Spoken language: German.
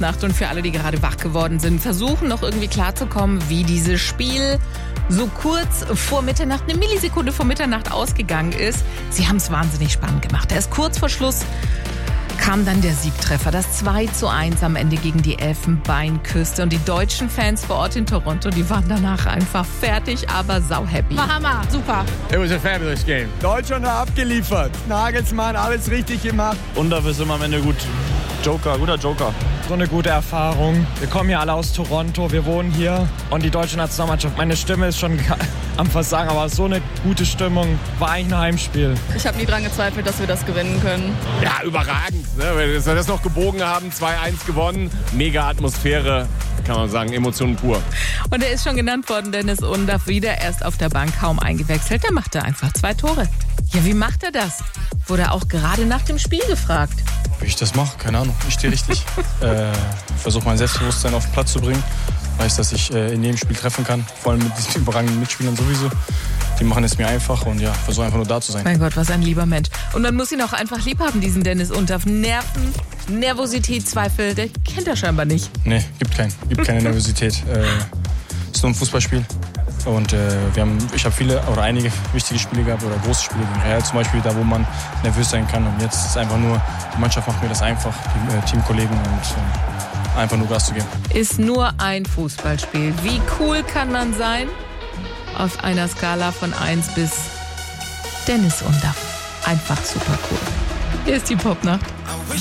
Popnacht und für alle, die gerade wach geworden sind, versuchen noch irgendwie klarzukommen, wie dieses Spiel so kurz vor Mitternacht, eine Millisekunde vor Mitternacht ausgegangen ist. Sie haben es wahnsinnig spannend gemacht. Erst kurz vor Schluss kam dann der Siegtreffer, das 2:1 am Ende gegen die Elfenbeinküste. Und die deutschen Fans vor Ort in Toronto, die waren danach einfach fertig, aber sau-happy. War Hammer, super. It was a fabulous game. Deutschland hat abgeliefert. Nagelsmann, alles richtig gemacht. Undorf ist immer am Ende gut. Guter Joker. So eine gute Erfahrung. Wir kommen ja alle aus Toronto, wir wohnen hier. Und die deutsche Nationalmannschaft, meine Stimme ist schon am Versagen, aber so eine gute Stimmung, war eigentlich ein Heimspiel. Ich habe nie dran gezweifelt, dass wir das gewinnen können. Ja, überragend. Ne? Wenn wir das noch gebogen haben, 2:1 gewonnen. Mega Atmosphäre, kann man sagen, Emotionen pur. Und er ist schon genannt worden, Dennis Undorf, wieder erst auf der Bank, kaum eingewechselt. Der machte einfach 2 Tore. Ja, wie macht er das? Wurde auch gerade nach dem Spiel gefragt. Wie ich das mache, keine Ahnung. Ich stehe richtig. Versuche mein Selbstbewusstsein auf den Platz zu bringen. Weiß, dass ich in jedem Spiel treffen kann. Vor allem mit diesen überragenden Mitspielern sowieso. Die machen es mir einfach und ja, versuche einfach nur da zu sein. Mein Gott, was ein lieber Mensch. Und man muss ihn auch einfach lieb haben, diesen Dennis Undorf. Nerven, Nervosität, Zweifel, der kennt er scheinbar nicht. Nee, gibt keine Nervosität. Ist nur ein Fußballspiel. Und ich habe viele oder einige wichtige Spiele gehabt oder große Spiele gegen Real zum Beispiel, da wo man nervös sein kann. Und jetzt ist es einfach nur, die Mannschaft macht mir das einfach, die Teamkollegen und einfach nur Gas zu geben. Ist nur ein Fußballspiel. Wie cool kann man sein? Auf einer Skala von 1 bis Dennis Undorf. Einfach super cool. Hier ist die Popnacht.